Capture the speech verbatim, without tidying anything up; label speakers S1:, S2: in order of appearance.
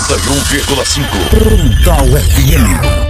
S1: noventa e um vírgula cinco. Frontal F M.